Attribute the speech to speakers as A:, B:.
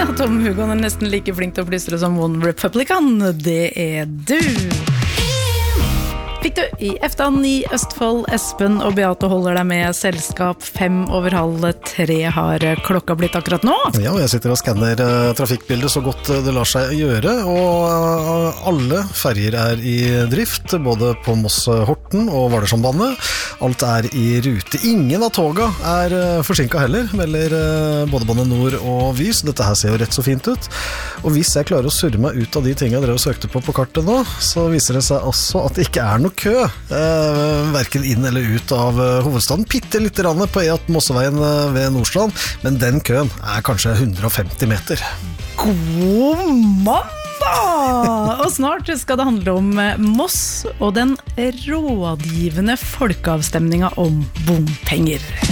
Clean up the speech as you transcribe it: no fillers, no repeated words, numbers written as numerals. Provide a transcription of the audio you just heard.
A: Ja, Tom Hugo er nesten like flink til å plystre som One Republican. Det du. Fikk du i eftan i Østfold. Espen og Beate holder deg med selskap. 2:55 har klokka blitt akkurat nå.
B: Ja, og jeg sitter og skanner trafikkbildet så godt det lar seg gjøre, og alle ferger er i drift, både på Moss-Horten og Hvaler-sambandet. Alt er i rute. Ingen av toga er forsinket heller, melder både Bane Nor og Vy, så dette her ser jo rett så fint ut. Og hvis jeg klarer å surre meg ut av de tingene jeg drev og søkte på kartet nå, så viser det seg også at det ikke er noe kø, hverken inn eller ut av hovedstaden. Pitte litt rann på E18 Mosseveien ved Nordstrand, men den køen er kanskje 150 meter.
A: God mandag! Og snart skal det handle om Moss og den rådgivende folkeavstemningen om bompenger.